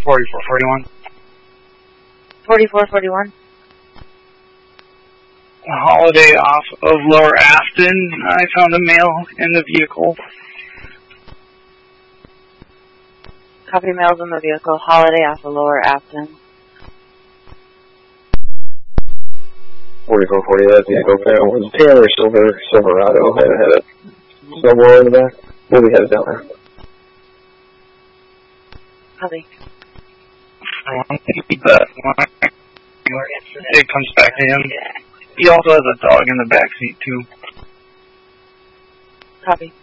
4441. 4441. Holiday off of Lower Afton. I found a male in the vehicle. Copy, males in the vehicle. Holiday off of Lower Afton. 4440, that vehicle there was Taylor Silverado. Had a snowblower in the back. We'll be headed down there. Copy. It comes back to him. He also has a dog in the back seat too. Copy.